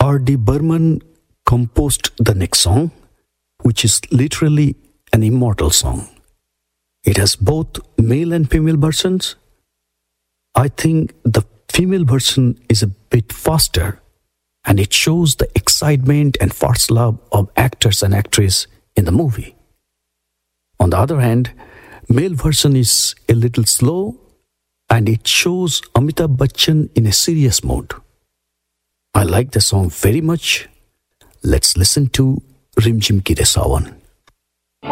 R.D. Burman composed the next song, which is literally an immortal song. It has both male and female versions. I think the female version is a bit faster, and it shows the excitement and first love of actors and actresses in the movie. On the other hand, male version is a little slow, and it shows Amitabh Bachchan in a serious mood. I like the song very much. Let's listen to Rim Jim Ki Re Sawan.